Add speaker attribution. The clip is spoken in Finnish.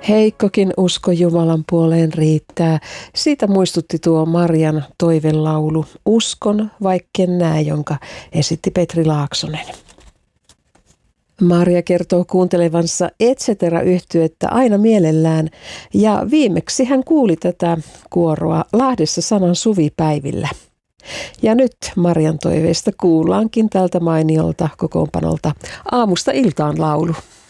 Speaker 1: Heikkokin usko Jumalan puoleen riittää. Siitä muistutti tuo Marian toivelaulu Uskon, vaikken näe, jonka esitti Petri Laaksonen. Maria kertoo kuuntelevansa Etcetera-yhtyettä aina mielellään ja viimeksi hän kuuli tätä kuoroa Lahdessa Sanan suvipäivillä. Ja nyt Marian toiveesta kuullaankin tältä mainiolta kokoonpanolta Aamusta iltaan laulu.